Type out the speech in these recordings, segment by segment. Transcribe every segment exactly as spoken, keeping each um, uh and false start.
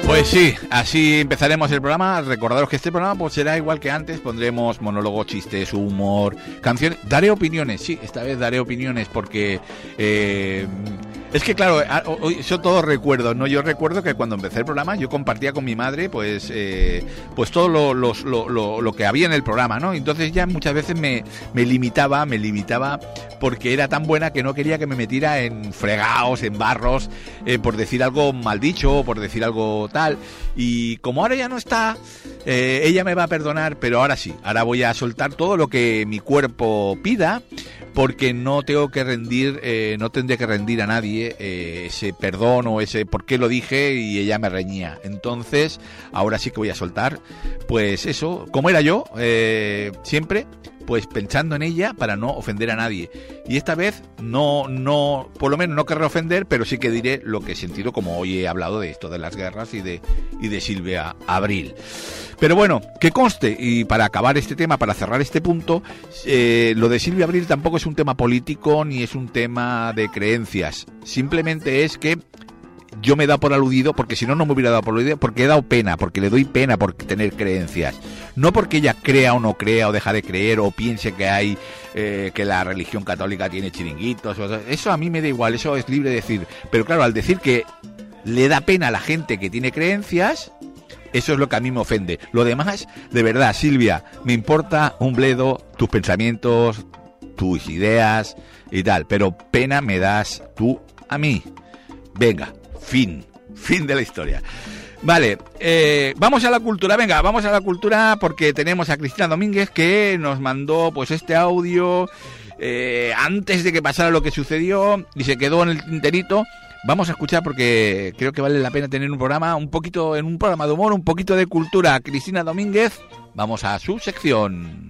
Pues sí, así empezaremos el programa. Recordaros que este programa pues será igual que antes. Pondremos monólogos, chistes, humor, canciones. Daré opiniones, sí, esta vez daré opiniones porque... Eh, es que claro, hoy son todos recuerdos, ¿no? Yo recuerdo que cuando empecé el programa yo compartía con mi madre pues eh, pues todo lo, lo, lo, lo que había en el programa, ¿no? Entonces ya muchas veces me, me limitaba, me limitaba porque era tan buena que no quería que me metiera en fregados, en barros, eh, por decir algo mal dicho, por decir algo tal. Y como ahora ya no está, eh, ella me va a perdonar, pero ahora sí, ahora voy a soltar todo lo que mi cuerpo pida, porque no tengo que rendir, eh, no tendré que rendir a nadie eh, ese perdón o ese por qué lo dije y ella me reñía. Entonces, ahora sí que voy a soltar, pues eso, como era yo, eh, siempre, pues pensando en ella para no ofender a nadie. Y esta vez no, no, por lo menos no querré ofender, pero sí que diré lo que he sentido, como hoy he hablado de esto, de las guerras y de, y de Silvia Abril. Pero bueno, que conste, y para acabar este tema, para cerrar este punto, eh, lo de Silvia Abril tampoco es un tema político ni es un tema de creencias. Simplemente es que yo me he dado por aludido, porque si no, no me hubiera dado por aludido, porque he dado pena, porque le doy pena por tener creencias. No porque ella crea o no crea, o deja de creer, o piense que hay, eh, que la religión católica tiene chiringuitos. Eso a mí me da igual, eso es libre de decir. Pero claro, al decir que le da pena a la gente que tiene creencias, eso es lo que a mí me ofende. Lo demás, de verdad, Silvia, me importa un bledo tus pensamientos, tus ideas y tal, pero pena me das tú a mí. Venga, fin, fin de la historia. Vale, eh, vamos a la cultura, venga, vamos a la cultura porque tenemos a Cristina Domínguez que nos mandó pues este audio eh, antes de que pasara lo que sucedió y se quedó en el tinterito. Vamos a escuchar porque creo que vale la pena tener un programa, un poquito, en un programa de humor, un poquito de cultura. Cristina Domínguez, vamos a su sección.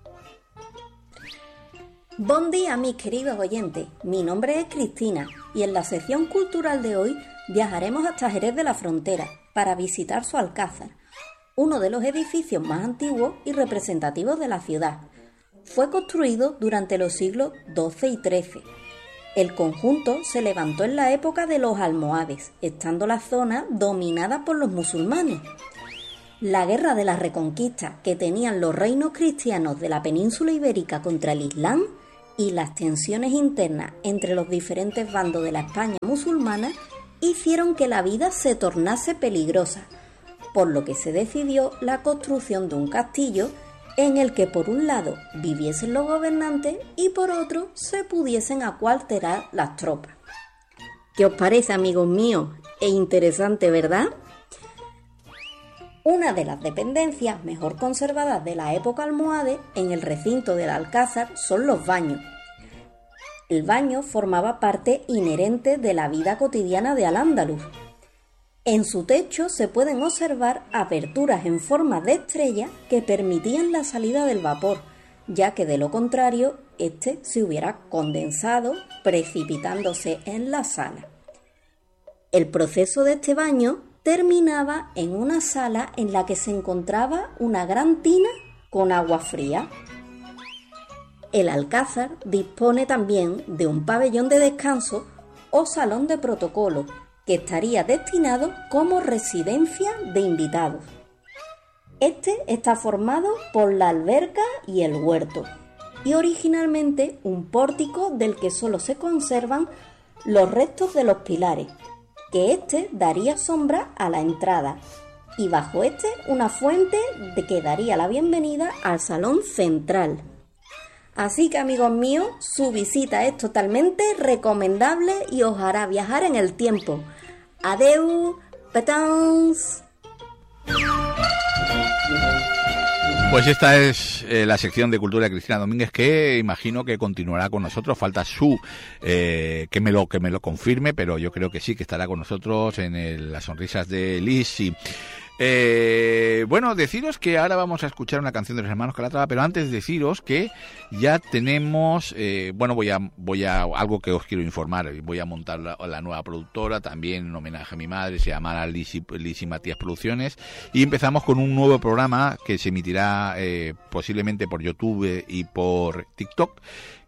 Buen día, mis queridos oyentes. Mi nombre es Cristina y en la sección cultural de hoy viajaremos hasta Jerez de la Frontera para visitar su Alcázar, uno de los edificios más antiguos y representativos de la ciudad. Fue construido durante los siglos doce y trece. El conjunto se levantó en la época de los almohades, estando la zona dominada por los musulmanes. La guerra de la Reconquista que tenían los reinos cristianos de la península ibérica contra el Islam y las tensiones internas entre los diferentes bandos de la España musulmana hicieron que la vida se tornase peligrosa, por lo que se decidió la construcción de un castillo en el que por un lado viviesen los gobernantes y por otro se pudiesen acuartelar las tropas. ¿Qué os parece, amigos míos? Es interesante, ¿verdad? Una de las dependencias mejor conservadas de la época almohade en el recinto del Alcázar son los baños. El baño formaba parte inherente de la vida cotidiana de Al-Ándalus. En su techo se pueden observar aperturas en forma de estrella que permitían la salida del vapor, ya que de lo contrario, este se hubiera condensado, precipitándose en la sala. El proceso de este baño terminaba en una sala en la que se encontraba una gran tina con agua fría. El Alcázar dispone también de un pabellón de descanso o salón de protocolo, que estaría destinado como residencia de invitados. Este está formado por la alberca y el huerto, y originalmente un pórtico del que solo se conservan los restos de los pilares, que este daría sombra a la entrada, y bajo este una fuente de que daría la bienvenida al salón central. Así que, amigos míos, su visita es totalmente recomendable y os hará viajar en el tiempo. Adeu, petons. Pues esta es eh, la sección de cultura de Cristina Domínguez, que imagino que continuará con nosotros. Falta su eh, que me lo que me lo confirme, pero yo creo que sí, que estará con nosotros en el, las sonrisas de Lisi. Eh, bueno, deciros que ahora vamos a escuchar una canción de los hermanos Calatrava, pero antes deciros que ya tenemos, eh, bueno, voy a, voy a, algo que os quiero informar, voy a montar la, la nueva productora, también en homenaje a mi madre, se llamará Lisi, Lisi Matías Producciones, y empezamos con un nuevo programa que se emitirá eh, posiblemente por YouTube y por TikTok,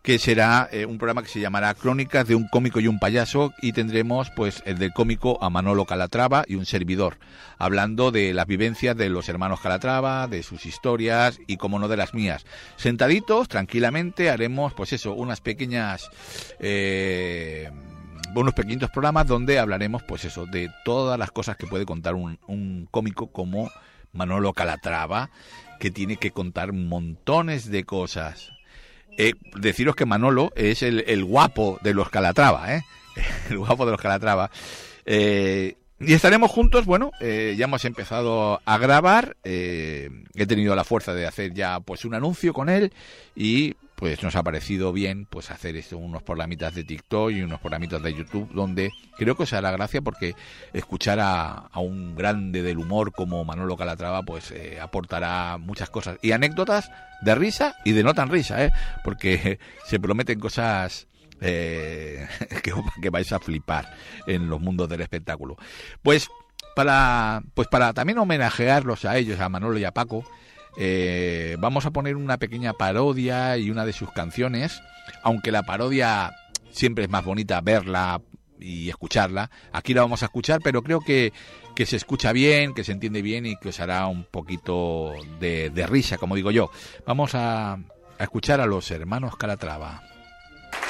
que será eh, un programa que se llamará Crónicas de un cómico y un payaso, y tendremos pues el del cómico a Manolo Calatrava y un servidor, hablando de las vivencias de los hermanos Calatrava, de sus historias y, como no, de las mías. Sentaditos, tranquilamente, haremos pues eso, unas pequeñas... Eh, unos pequeños programas donde hablaremos pues eso, de todas las cosas que puede contar un, un cómico como Manolo Calatrava, que tiene que contar montones de cosas. Eh, deciros que Manolo es el, el guapo de los Calatrava, ¿eh? El guapo de los Calatrava. Eh, y estaremos juntos, bueno, eh, ya hemos empezado a grabar, eh, he tenido la fuerza de hacer ya pues un anuncio con él, y pues nos ha parecido bien pues hacer esto, unos programitas de TikTok y unos programitas de YouTube, donde creo que os hará gracia, porque escuchar a, a un grande del humor como Manolo Calatrava pues eh, aportará muchas cosas y anécdotas de risa y de no tan risa, ¿eh? Porque se prometen cosas eh, que, que vais a flipar en los mundos del espectáculo. Pues para, pues para también homenajearlos a ellos, a Manolo y a Paco, Eh, vamos a poner una pequeña parodia y una de sus canciones, aunque la parodia siempre es más bonita verla y escucharla. Aquí la vamos a escuchar, pero creo que, que se escucha bien, que se entiende bien y que os hará un poquito de, de risa, como digo yo. Vamos a, a escuchar a los hermanos Calatrava.